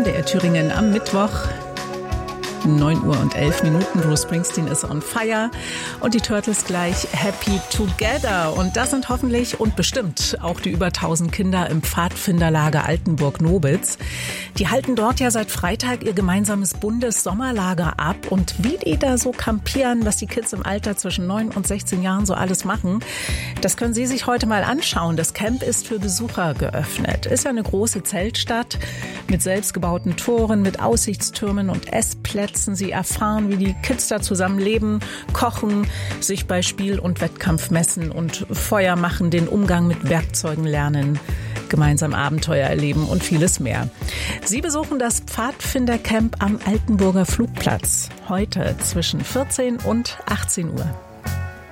MDR Thüringen am Mittwoch. 9 Uhr und 11 Minuten. Bruce Springsteen ist on fire und die Turtles gleich happy together. Und das sind hoffentlich und bestimmt auch die über 1000 Kinder im Pfadfinderlager Altenburg-Nobitz. Die halten dort ja seit Freitag ihr gemeinsames Bundessommerlager ab. Und wie die da so campieren, was die Kids im Alter zwischen 9 und 16 Jahren so alles machen, das können Sie sich heute mal anschauen. Das Camp ist für Besucher geöffnet. Ist ja eine große Zeltstadt mit selbstgebauten Toren, mit Aussichtstürmen und Essplätzen. Sie erfahren, wie die Kids da zusammen leben, kochen, sich bei Spiel und Wettkampf messen und Feuer machen, den Umgang mit Werkzeugen lernen, gemeinsam Abenteuer erleben und vieles mehr. Sie besuchen das Pfadfindercamp am Altenburger Flugplatz heute zwischen 14 und 18 Uhr.